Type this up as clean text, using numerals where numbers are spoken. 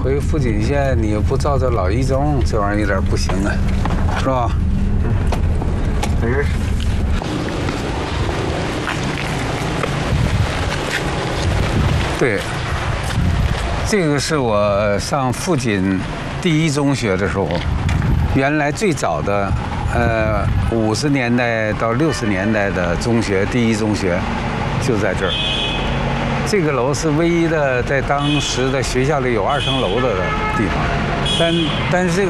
回富锦县，你又不照着老一中，这玩意儿有点不行啊，是吧？ 没事。 对，这个是我上富锦第一中学的时候，原来最早的50年代到60年代的中学，第一中学就在这儿。这个楼是唯一的在当时的学校里有2层楼的地方，但是这个。